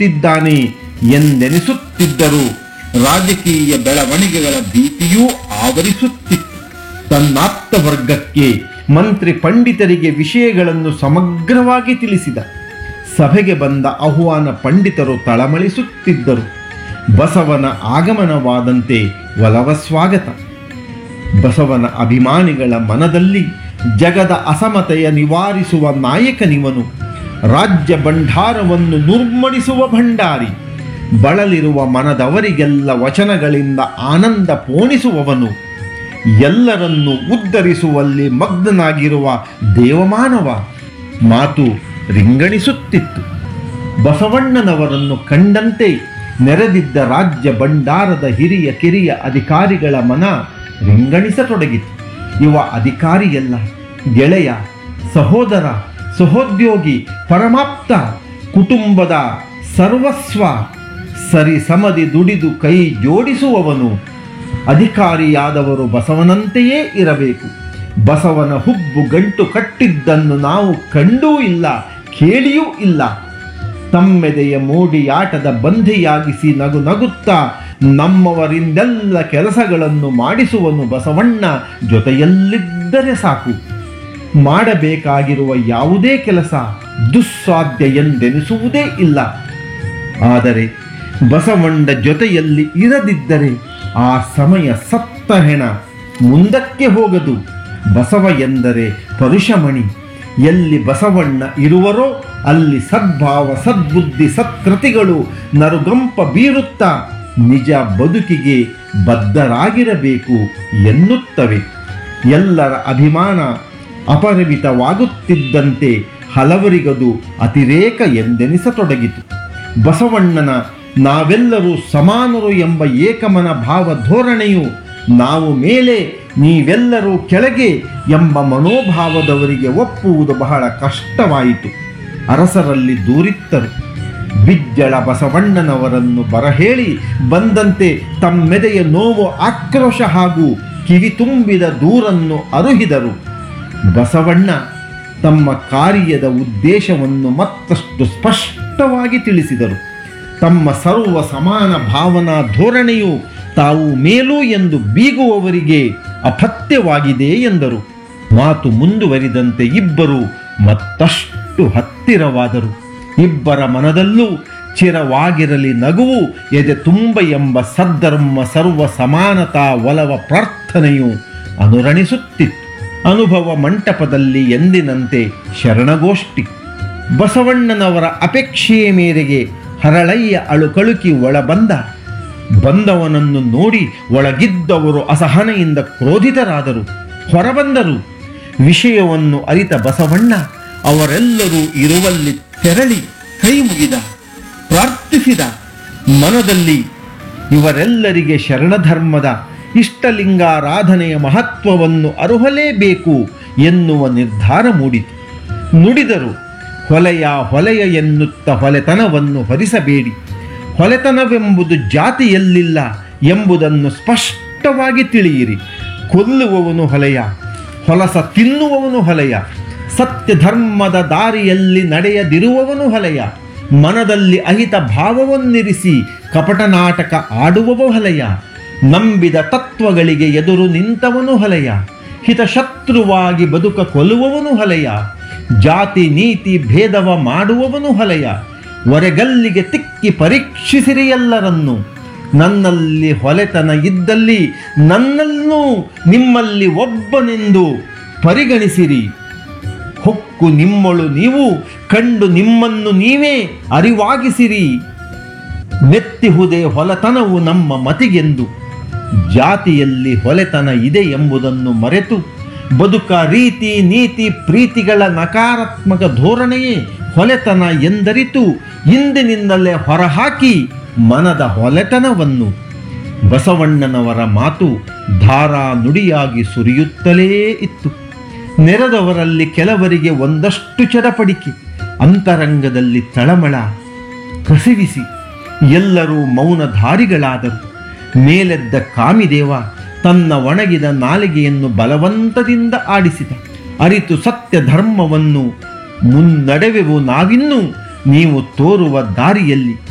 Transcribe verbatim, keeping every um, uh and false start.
ಬರುತ್ತಿದ್ದಾನೆ ಎಂದೆನಿಸುತ್ತಿದ್ದರು. ರಾಜಕೀಯ ಬೆಳವಣಿಗೆಗಳ ಭೀತಿಯೂ ಆವರಿಸುತ್ತಿತ್ತು. ತನ್ನಾಪ್ತ ವರ್ಗಕ್ಕೆ, ಮಂತ್ರಿ ಪಂಡಿತರಿಗೆ ವಿಷಯಗಳನ್ನು ಸಮಗ್ರವಾಗಿ ತಿಳಿಸಿದ. ಸಭೆಗೆ ಬಂದ ಆಹ್ವಾನ ಪಂಡಿತರು ತಳಮಳಿಸುತ್ತಿದ್ದರು. ಬಸವನ ಆಗಮನವಾದಂತೆ ಒಲವ ಸ್ವಾಗತ. ಬಸವನ ಅಭಿಮಾನಿಗಳ ಮನದಲ್ಲಿ ಜಗದ ಅಸಮತೆಯ ನಿವಾರಿಸುವ ನಾಯಕನಿವನು. ರಾಜ್ಯ ಭಂಡಾರವನ್ನು ನುರ್ಮಡಿಸುವ ಭಂಡಾರಿ. ಬಳಲಿರುವ ಮನದವರಿಗೆಲ್ಲ ವಚನಗಳಿಂದ ಆನಂದ ಪೋಣಿಸುವವನು. ಎಲ್ಲರನ್ನೂ ಉದ್ಧರಿಸುವಲ್ಲಿ ಮಗ್ನನಾಗಿರುವ ದೇವಮಾನವ. ಮಾತು ರಿಂಗಣಿಸುತ್ತಿತ್ತು. ಬಸವಣ್ಣನವರನ್ನು ಕಂಡಂತೆ ನೆರೆದಿದ್ದ ರಾಜ್ಯ ಭಂಡಾರದ ಹಿರಿಯ ಕಿರಿಯ ಅಧಿಕಾರಿಗಳ ಮನ ರಿಂಗಣಿಸತೊಡಗಿತು. ಇವ ಅಧಿಕಾರಿಯಲ್ಲ, ಗೆಳೆಯ, ಸಹೋದರ, ಸಹೋದ್ಯೋಗಿ, ಪರಮಾಪ್ತ, ಕುಟುಂಬದ ಸರ್ವಸ್ವ. ಸರಿ ಸಮದಿ ದುಡಿದು ಕೈ ಜೋಡಿಸುವವನು. ಅಧಿಕಾರಿಯಾದವರು ಬಸವನಂತೆಯೇ ಇರಬೇಕು. ಬಸವನ ಹುಬ್ಬು ಗಂಟು ಕಟ್ಟಿದ್ದನ್ನು ನಾವು ಕಂಡೂ ಇಲ್ಲ, ಕೇಳಿಯೂ ಇಲ್ಲ. ತಮ್ಮೆದೆಯ ಮೋಡಿಯಾಟದ ಬಂಧಿಯಾಗಿಸಿ ನಗು ನಗುತ್ತಾ ನಮ್ಮವರಿಂದೆಲ್ಲ ಕೆಲಸಗಳನ್ನು ಮಾಡಿಸುವನು ಬಸವಣ್ಣ. ಜೊತೆಯಲ್ಲಿದ್ದರೆ ಸಾಕು. ಮಾಡಬೇಕಾಗಿರುವ ಯಾವುದೇ ಕೆಲಸ ದುಸ್ಸಾಧ್ಯ ಎಂದೆನಿಸುವುದೇ ಇಲ್ಲ. ಆದರೆ ಬಸವಣ್ಣ ಜೊತೆಯಲ್ಲಿ ಇರದಿದ್ದರೆ ಆ ಸಮಯ ಸತ್ತ ಹೆಣ, ಮುಂದಕ್ಕೆ ಹೋಗದು. ಬಸವ ಎಂದರೆ ಪರುಷಮಣಿ. ಎಲ್ಲಿ ಬಸವಣ್ಣ ಇರುವರೋ ಅಲ್ಲಿ ಸದ್ಭಾವ, ಸದ್ಬುದ್ಧಿ, ಸತ್ಕೃತಿಗಳು ನರುಗಂಪ ಬೀರುತ್ತಾ ನಿಜ ಬದುಕಿಗೆ ಬದ್ಧರಾಗಿರಬೇಕು ಎನ್ನುತ್ತವೆ. ಎಲ್ಲರ ಅಭಿಮಾನ ಅಪರಿಮಿತವಾಗುತ್ತಿದ್ದಂತೆ ಹಲವರಿಗದು ಅತಿರೇಕ ಎಂದೆನಿಸತೊಡಗಿತು. ಬಸವಣ್ಣನ ನಾವೆಲ್ಲರೂ ಸಮಾನರು ಎಂಬ ಏಕಮನ ಭಾವ ಧೋರಣೆಯು ನಾವು ಮೇಲೆ, ನೀವೆಲ್ಲರೂ ಕೆಳಗೆ ಎಂಬ ಮನೋಭಾವದವರಿಗೆ ಒಪ್ಪುವುದು ಬಹಳ ಕಷ್ಟವಾಯಿತು. ಅರಸರಲ್ಲಿ ದೂರಿತ್ತರು. ಬಿಜ್ಜಳ ಬಸವಣ್ಣನವರನ್ನು ಬರಹೇಳಿ ಬಂದಂತೆ ತಮ್ಮೆದೆಯ ನೋವು, ಆಕ್ರೋಶ ಹಾಗೂ ಕಿವಿ ತುಂಬಿದ ದೂರನ್ನು ಅರುಹಿದರು. ಬಸವಣ್ಣ ತಮ್ಮ ಕಾರ್ಯದ ಉದ್ದೇಶವನ್ನು ಮತ್ತಷ್ಟು ಸ್ಪಷ್ಟವಾಗಿ ತಿಳಿಸಿದರು. ತಮ್ಮ ಸರ್ವ ಸಮಾನ ಭಾವನಾ ಧೋರಣೆಯು ತಾವು ಮೇಲು ಎಂದು ಬೀಗುವವರಿಗೆ ಅಪಥ್ಯವಾಗಿದೆ ಎಂದರು. ಮಾತು ಮುಂದುವರಿದಂತೆ ಇಬ್ಬರು ಮತ್ತಷ್ಟು ಹತ್ತಿರವಾದರು. ಇಬ್ಬರ ಮನದಲ್ಲೂ ಚಿರವಾಗಿರಲಿ ನಗುವು, ಎದೆ ತುಂಬ ಎಂಬ ಸದ್ಧರ್ಮ, ಸರ್ವ ಸಮಾನತಾ ಒಲವ ಪ್ರಾರ್ಥನೆಯು ಅನುರಣಿಸುತ್ತಿತ್ತು. ಅನುಭವ ಮಂಟಪದಲ್ಲಿ ಎಂದಿನಂತೆ ಶರಣಗೋಷ್ಠಿ. ಬಸವಣ್ಣನವರ ಅಪೇಕ್ಷೆಯ ಮೇರೆಗೆ ಹರಳಯ್ಯ ಅಳುಕಳುಕಿ ಒಳಬಂದ. ಬಂದವನನ್ನು ನೋಡಿ ಒಳಗಿದ್ದವರು ಅಸಹನೆಯಿಂದ ಕ್ರೋಧಿತರಾದರು. ಹೊರಬಂದರು. ವಿಷಯವನ್ನು ಅರಿತ ಬಸವಣ್ಣ ಅವರೆಲ್ಲರೂ ಇರುವಲ್ಲಿ ತೆರಳಿ ಕೈ ಮುಗಿದ, ಪ್ರಾರ್ಥಿಸಿದ. ಮನದಲ್ಲಿ ಇವರೆಲ್ಲರಿಗೆ ಶರಣಧರ್ಮದ ಇಷ್ಟಲಿಂಗಾರಾಧನೆಯ ಮಹತ್ವವನ್ನು ಅರುಹಲೇಬೇಕು ಎನ್ನುವ ನಿರ್ಧಾರ ಮೂಡಿತು. ನುಡಿದರು, ಹೊಲೆಯ ಹೊಲೆಯ ಎನ್ನುತ್ತ ಹೊಲೆತನವನ್ನು ಹೊರಿಸಬೇಡಿ. ಹೊಲೆತನವೆಂಬುದು ಜಾತಿಯಲ್ಲಿಲ್ಲ ಎಂಬುದನ್ನು ಸ್ಪಷ್ಟವಾಗಿ ತಿಳಿಯಿರಿ. ಕೊಲ್ಲುವವನು ಹೊಲೆಯ, ಹೊಲಸ ತಿನ್ನುವವನು ಹೊಲೆಯ, ಸತ್ಯ ಧರ್ಮದ ದಾರಿಯಲ್ಲಿ ನಡೆಯದಿರುವವನು ಹೊಲೆಯ, ಮನದಲ್ಲಿ ಅಹಿತ ಭಾವವನ್ನಿರಿಸಿ ಕಪಟ ನಾಟಕ ಆಡುವವ ಹೊಲೆಯ, ನಂಬಿದ ತತ್ವಗಳಿಗೆ ಎದುರು ನಿಂತವನು ಹೊಲೆಯ, ಹಿತಶತ್ರುವಾಗಿ ಬದುಕ ಕೊಲ್ಲುವವನು ಹೊಲೆಯ, ಜಾತಿ ನೀತಿ ಭೇದವ ಮಾಡುವವನು ಹೊಲೆಯ. ಒರೆಗಲ್ಲಿಗೆ ತಿಕ್ಕಿ ಪರೀಕ್ಷಿಸಿರಿ ಎಲ್ಲರನ್ನು. ನನ್ನಲ್ಲಿ ಹೊಲೆತನ ಇದ್ದಲ್ಲಿ ನನ್ನನ್ನು ನಿಮ್ಮಲ್ಲಿ ಒಬ್ಬನೆಂದು ಪರಿಗಣಿಸಿರಿ. ಹೊಕ್ಕು ನಿಮ್ಮಳು ನೀವು ಕಂಡು ನಿಮ್ಮನ್ನು ನೀವೇ ಅರಿವಾಗಿಸಿರಿ. ಮೆತ್ತಿಹುದೇ ಹೊಲತನವು ನಮ್ಮ ಮತಿಗೆಂದು. ಜಾತಿಯಲ್ಲಿ ಹೊಲೆತನ ಇದೆ ಎಂಬುದನ್ನು ಮರೆತು ಬದುಕ ರೀತಿ ನೀತಿ ಪ್ರೀತಿಗಳ ನಕಾರಾತ್ಮಕ ಧೋರಣೆಯೇ ಹೊಲೆತನ ಎಂದರಿತು ಇಂದಿನಿಂದಲೇ ಹೊರಹಾಕಿ ಮನದ ಹೊಲೆತನವನ್ನು. ಬಸವಣ್ಣನವರ ಮಾತು ಧಾರಾ ನುಡಿಯಾಗಿ ಸುರಿಯುತ್ತಲೇ ಇತ್ತು. ನೆರೆದವರಲ್ಲಿ ಕೆಲವರಿಗೆ ಒಂದಷ್ಟು ಚಡಪಡಿಕೆ, ಅಂತರಂಗದಲ್ಲಿ ತಳಮಳ ಕಸಿವಿಸಿ ಎಲ್ಲರೂ ಮೌನಧಾರಿಗಳಾದರು. ಮೇಲೆದ್ದ ಕಾಮಿದೇವ ತನ್ನ ಒಣಗಿದ ನಾಲಿಗೆಯನ್ನು ಬಲವಂತದಿಂದ ಆಡಿಸಿದ. ಅರಿತು ಸತ್ಯ ಧರ್ಮವನ್ನು ಮುನ್ನಡೆವೆವು ನಾವಿನ್ನೂ, ನೀವು ತೋರುವ ದಾರಿಯಲ್ಲಿ